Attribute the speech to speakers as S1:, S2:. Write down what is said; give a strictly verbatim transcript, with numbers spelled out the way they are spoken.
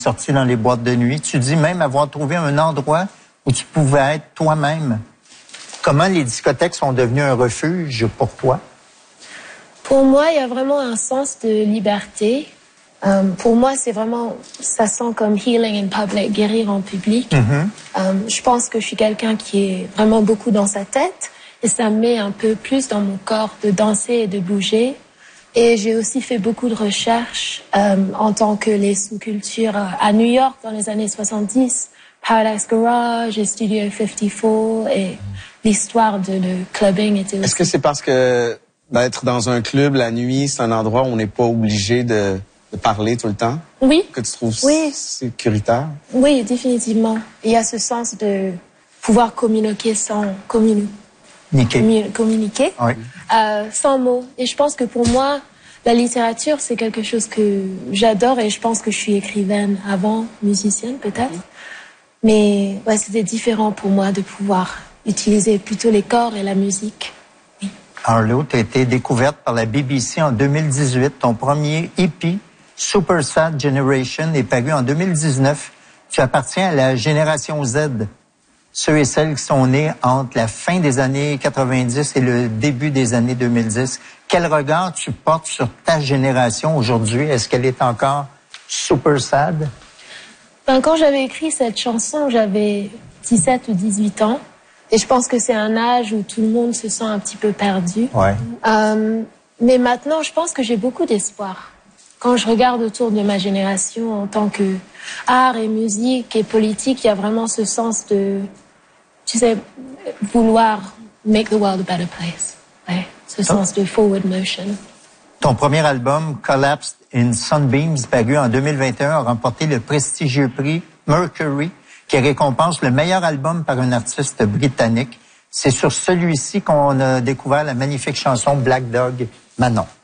S1: sorti dans les boîtes de nuit. Tu dis même avoir trouvé un endroit où tu pouvais être toi-même. Comment les discothèques sont devenues un refuge pour toi?
S2: Pour moi, il y a vraiment un sens de liberté. Euh, pour moi, c'est vraiment, ça sent comme healing in public, guérir en public. Mm-hmm. euh, je pense que je suis quelqu'un qui est vraiment beaucoup dans sa tête et ça me met un peu plus dans mon corps de danser et de bouger. Et j'ai aussi fait beaucoup de recherches euh, en tant que les sous-cultures euh, à New York dans les années soixante-dix, Paradise Garage et Studio cinquante-quatre et l'histoire de le clubbing était aussi...
S3: Est-ce que c'est parce que d'être dans un club la nuit, c'est un endroit où on n'est pas obligé de, de parler tout le temps?
S2: Oui.
S3: Que tu trouves
S2: oui.
S3: sécuritaire?
S2: Oui, définitivement. Il y a ce sens de pouvoir communiquer sans communiquer. Communiquer. communiquer
S1: oui.
S2: euh, sans mots. Et je pense que pour moi, la littérature, c'est quelque chose que j'adore et je pense que je suis écrivaine avant, musicienne peut-être. Mais ouais, c'était différent pour moi de pouvoir utiliser plutôt les corps et la musique. Oui.
S1: Arlo, tu as été découverte par la B B C en deux mille dix-huit. Ton premier E P, Super Sad Generation, est paru en deux mille dix-neuf. Tu appartiens à la génération Z. Ceux et celles qui sont nés entre la fin des années quatre-vingt-dix et le début des années deux mille dix. Quel regard tu portes sur ta génération aujourd'hui? Est-ce qu'elle est encore super sad?
S2: Ben, quand j'avais écrit cette chanson, j'avais dix-sept ou dix-huit ans. Et je pense que c'est un âge où tout le monde se sent un petit peu perdu.
S1: Ouais.
S2: Euh, mais maintenant, je pense que j'ai beaucoup d'espoir. Quand je regarde autour de ma génération en tant que art et musique et politique, il y a vraiment ce sens de... Tu sais, vouloir make the world a better place. Ouais, ce sens de forward motion.
S1: Ton premier album, Collapsed in Sunbeams, paru en deux mille vingt et un, a remporté le prestigieux prix Mercury, qui récompense le meilleur album par un artiste britannique. C'est sur celui-ci qu'on a découvert la magnifique chanson Black Dog, Manon.